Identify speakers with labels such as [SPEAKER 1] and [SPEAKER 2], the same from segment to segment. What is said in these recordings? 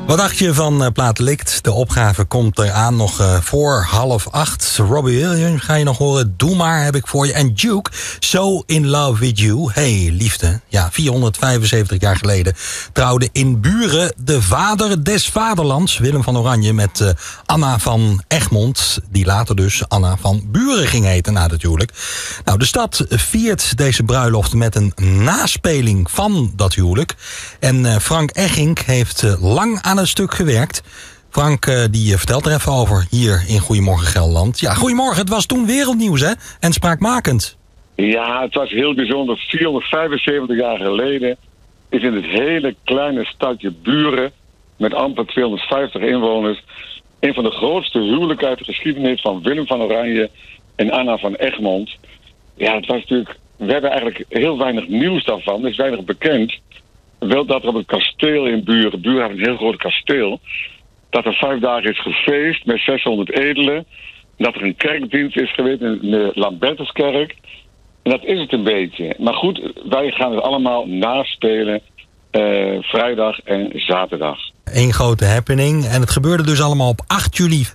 [SPEAKER 1] Wat dacht je van Plaat Likt? De opgave komt eraan nog voor 7:30. Robbie Williams ga je nog horen. Doe maar, heb ik voor je. En Duke, So In Love With You. Hey, liefde. Ja, 475 jaar geleden trouwde in Buren de vader des vaderlands, Willem van Oranje, met Anna van Egmond, die later dus Anna van Buren ging heten na het huwelijk. Nou, de stad viert deze bruiloft met een naspeling van dat huwelijk. En Frank Eggink heeft lang aan het stuk gewerkt. Frank die vertelt er even over hier in Goedemorgen Gelderland. Ja, goedemorgen, het was toen wereldnieuws, hè? En spraakmakend.
[SPEAKER 2] Ja, het was heel bijzonder. 475 jaar geleden is in het hele kleine stadje Buren, met amper 250 inwoners, een van de grootste huwelijken uit de geschiedenis van Willem van Oranje en Anna van Egmond. Ja, het was natuurlijk, we hebben eigenlijk heel weinig nieuws daarvan, er is weinig bekend. Wel dat er op het kasteel in Buren heeft een heel groot kasteel, dat er 5 dagen is gefeest met 600 edelen, dat er een kerkdienst is geweest in de Lambertuskerk. En dat is het een beetje. Maar goed, wij gaan het allemaal naspelen vrijdag en zaterdag.
[SPEAKER 1] Eén grote happening. En het gebeurde dus allemaal op 8 juli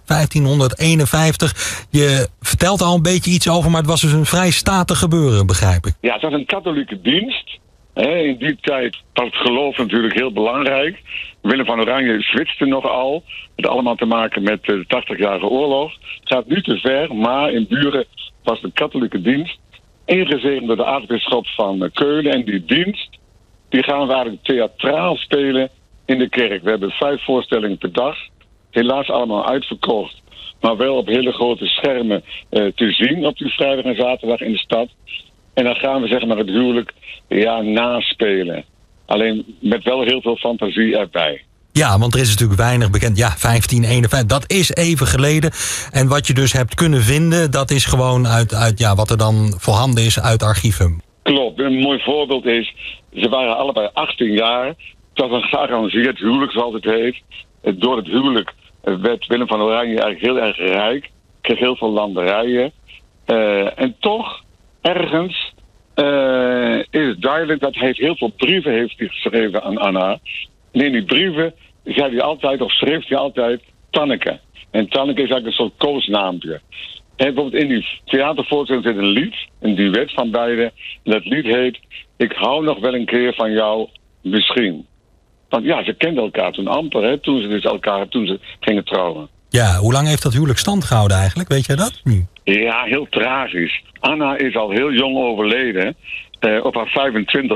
[SPEAKER 1] 1551. Je vertelt al een beetje iets over, maar het was dus een vrij statig gebeuren, begrijp ik.
[SPEAKER 2] Ja, het was een katholieke dienst. In die tijd was het geloof natuurlijk heel belangrijk. Willem van Oranje switchte nogal. Het had allemaal te maken met de 80-jarige oorlog. Het gaat nu te ver, maar in Buren was de katholieke dienst ingezegend door de aartsbisschop van Keulen. En die dienst, die gaan we eigenlijk theatraal spelen in de kerk. We hebben 5 voorstellingen per dag. Helaas allemaal uitverkocht, maar wel op hele grote schermen te zien op die vrijdag en zaterdag in de stad. En dan gaan we zeg maar het huwelijk naspelen. Alleen met wel heel veel fantasie erbij.
[SPEAKER 1] Ja, want er is natuurlijk weinig bekend. Ja, 1551, dat is even geleden. En wat je dus hebt kunnen vinden, dat is gewoon uit wat er dan voorhanden is uit archieven.
[SPEAKER 2] Klopt, een mooi voorbeeld is, ze waren allebei 18 jaar. Het was een gearrangeerd huwelijk, zoals het heet. Door het huwelijk werd Willem van Oranje eigenlijk heel erg rijk. Kreeg heel veel landerijen. En toch, ergens is het duidelijk dat hij heel veel brieven heeft geschreven aan Anna. En in die brieven zei hij altijd, of schreef hij altijd, Tanneke. En Tanneke is eigenlijk een soort koosnaampje. En bijvoorbeeld in die theatervoorstelling zit een lied, een duet van beiden. En dat lied heet Ik hou nog wel een keer van jou, misschien. Want ja, ze kenden elkaar toen amper, toen ze gingen trouwen.
[SPEAKER 1] Ja, hoe lang heeft dat huwelijk stand gehouden eigenlijk? Weet jij dat?
[SPEAKER 2] Ja, heel tragisch. Anna is al heel jong overleden. Op haar 25